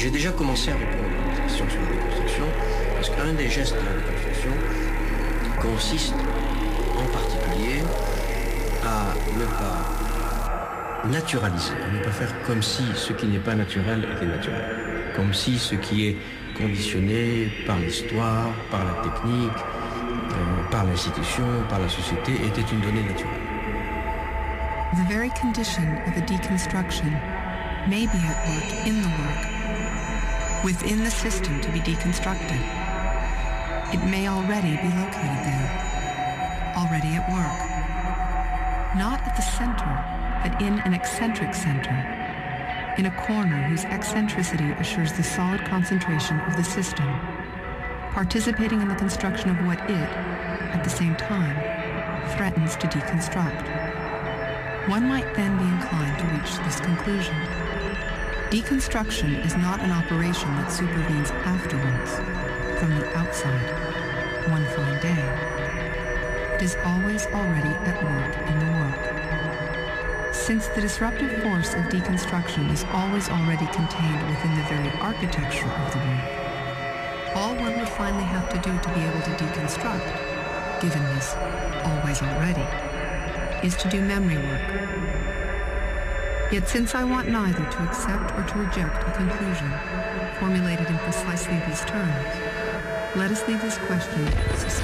J'ai déjà commencé à répondre à la question sur la déconstruction, parce qu'un des gestes de la déconstruction consiste en particulier à ne pas naturaliser, à ne pas faire comme si ce qui n'est pas naturel était naturel, comme si ce qui est conditionné par l'histoire, par la technique, par l'institution, par la société était une donnée naturelle. The very condition of a deconstruction may be at work in the work, within the system to be deconstructed. It may already be located there, already at work. Not at the center, but in an eccentric center, in a corner whose eccentricity assures the solid concentration of the system, participating in the construction of what it, at the same time, threatens to deconstruct. One might then be inclined to reach this conclusion. Deconstruction is not an operation that supervenes afterwards, from the outside, one fine day. It is always already at work in the work. Since the disruptive force of deconstruction is always already contained within the very architecture of the work, all one would finally have to do to be able to deconstruct, given this always already, is to do memory work. Yet since I want neither to accept or to reject a conclusion formulated in precisely these terms, let us leave this question